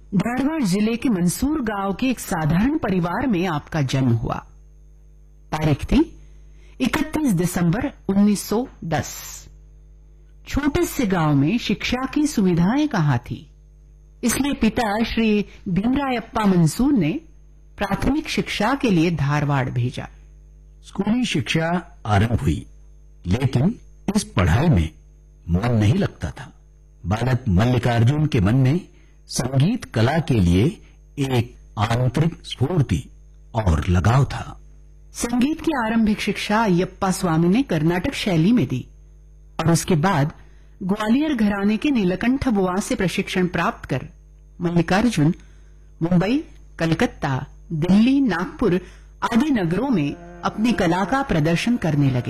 धारवाड़ जिले के मंसूर गांव के एक साधारण परिवार में आपका जन्म हुआ। तारीख थी 31 दिसंबर 1910। छोटे से गांव में शिक्षा की सुविधाएं कहां थी, इसलिए पिता श्री भीमरायप्पा मंसूर ने प्राथमिक शिक्षा के लिए धारवाड़ भेजा। स्कूली शिक्षा आरंभ हुई, लेकिन इस पढ़ाई में मन नहीं लगता था। बालक मल्लिकार्जुन के मन में संगीत कला के लिए एक आंतरिक स्फूर्ति और लगाव था। संगीत की आरंभिक शिक्षा अय्यप्पा स्वामी ने कर्नाटक शैली में दी और उसके बाद ग्वालियर घराने के नीलकंठ बुआ से प्रशिक्षण प्राप्त कर मल्लिकार्जुन मुंबई, कलकत्ता, दिल्ली, नागपुर आदि नगरों में अपनी कला का प्रदर्शन करने लगे।